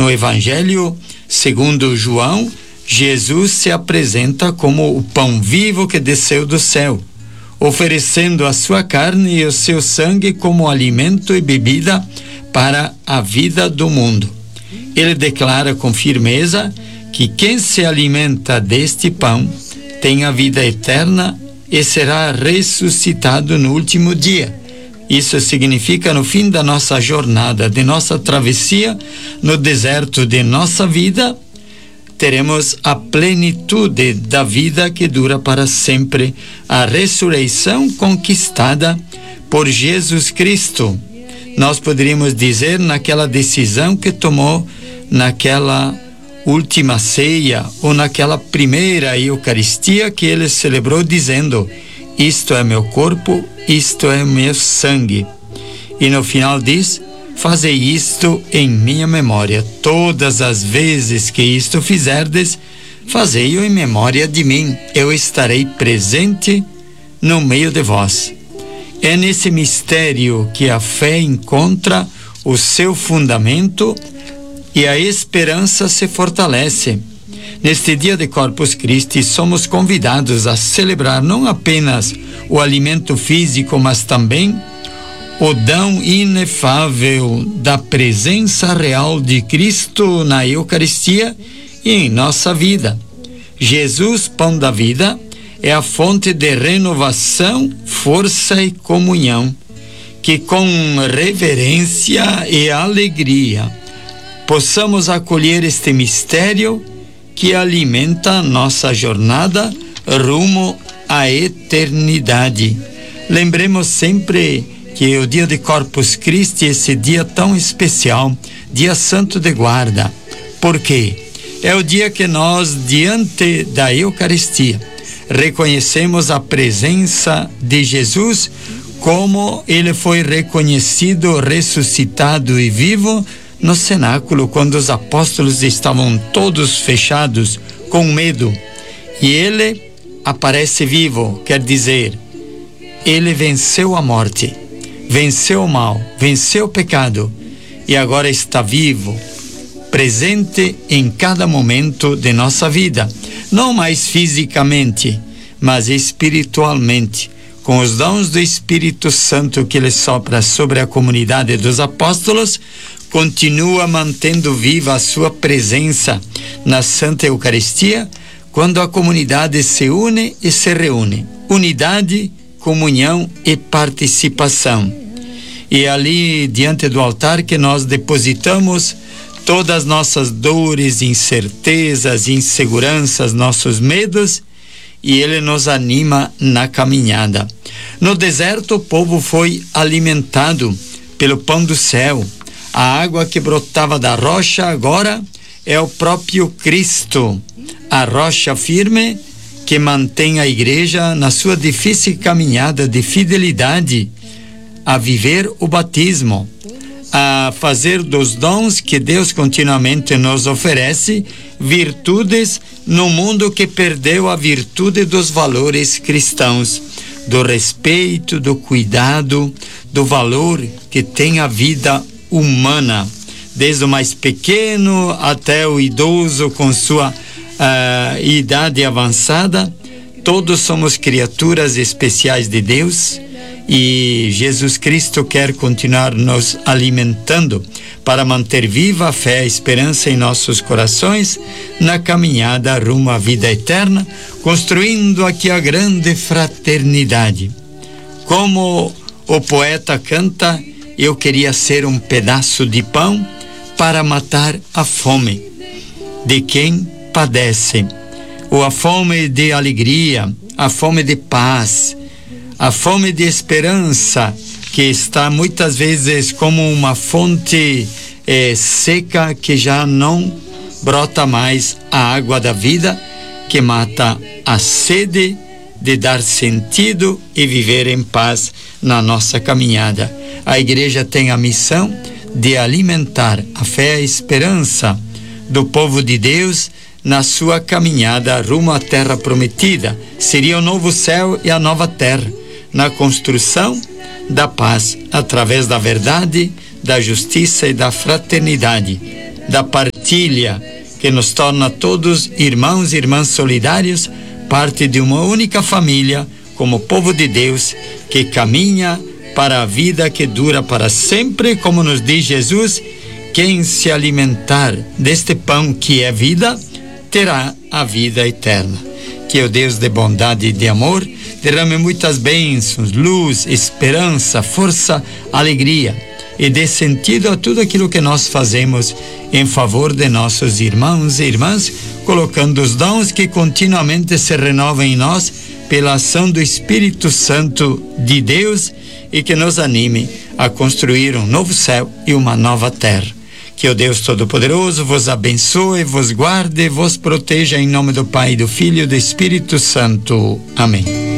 No Evangelho segundo João, Jesus se apresenta como o pão vivo que desceu do céu, oferecendo a sua carne e o seu sangue como alimento e bebida para a vida do mundo. Ele declara com firmeza que quem se alimenta deste pão tem a vida eterna e será ressuscitado no último dia. Isso significa, no fim da nossa jornada, de nossa travessia no deserto de nossa vida, teremos a plenitude da vida que dura para sempre, a ressurreição conquistada por Jesus Cristo. Nós poderíamos dizer naquela decisão que tomou naquela última ceia ou naquela primeira Eucaristia que ele celebrou dizendo: isto é meu corpo, isto é meu sangue. E no final diz: fazei isto em minha memória. Todas as vezes que isto fizerdes, fazei-o em memória de mim. Eu estarei presente no meio de vós. É nesse mistério que a fé encontra o seu fundamento e a esperança se fortalece. Neste dia de Corpus Christi, somos convidados a celebrar não apenas o alimento físico, mas também o dom inefável da presença real de Cristo na Eucaristia e em nossa vida. Jesus, pão da vida, é a fonte de renovação, força e comunhão, que com reverência e alegria possamos acolher este mistério que alimenta a nossa jornada rumo à eternidade. Lembremos sempre que o dia de Corpus Christi, esse dia tão especial, dia santo de guarda. Por quê? É o dia que nós, diante da Eucaristia, reconhecemos a presença de Jesus, como ele foi reconhecido, ressuscitado e vivo no cenáculo, quando os apóstolos estavam todos fechados, com medo. E ele aparece vivo, quer dizer, ele venceu a morte, venceu o mal, venceu o pecado e agora está vivo, presente em cada momento de nossa vida, não mais fisicamente, mas espiritualmente, com os dons do Espírito Santo que ele sopra sobre a comunidade dos apóstolos. Continua mantendo viva a sua presença na Santa Eucaristia, quando a comunidade se une e se reúne. Unidade, comunhão e participação. E ali, diante do altar, que nós depositamos todas as nossas dores, incertezas, inseguranças, nossos medos, e ele nos anima na caminhada. No deserto, o povo foi alimentado pelo pão do céu. A água que brotava da rocha agora é o próprio Cristo, a rocha firme que mantém a igreja na sua difícil caminhada de fidelidade a viver o batismo, a fazer dos dons que Deus continuamente nos oferece virtudes no mundo que perdeu a virtude dos valores cristãos, do respeito, do cuidado, do valor que tem a vida humana, desde o mais pequeno até o idoso com sua idade avançada. Todos somos criaturas especiais de Deus e Jesus Cristo quer continuar nos alimentando para manter viva a fé e a esperança em nossos corações na caminhada rumo à vida eterna, construindo aqui a grande fraternidade. Como o poeta canta: eu queria ser um pedaço de pão para matar a fome de quem padece, ou a fome de alegria, a fome de paz, a fome de esperança, que está muitas vezes como uma fonte seca, que já não brota mais a água da vida, que mata a sede de dar sentido e viver em paz na nossa caminhada. A igreja tem a missão de alimentar a fé e a esperança do povo de Deus na sua caminhada rumo à terra prometida. Seria o novo céu e a nova terra, na construção da paz, através da verdade, da justiça e da fraternidade, da partilha partilha que nos torna todos irmãos e irmãs solidários, parte de uma única família, como povo de Deus, que caminha para a vida que dura para sempre, como nos diz Jesus: quem se alimentar deste pão que é vida, terá a vida eterna. Que o Deus de bondade e de amor derrame muitas bênçãos, luz, esperança, força, alegria e dê sentido a tudo aquilo que nós fazemos em favor de nossos irmãos e irmãs, colocando os dons que continuamente se renovam em nós pela ação do Espírito Santo de Deus e que nos anime a construir um novo céu e uma nova terra. Que o Deus Todo-Poderoso vos abençoe, vos guarde, vos proteja em nome do Pai, do Filho e do Espírito Santo. Amém.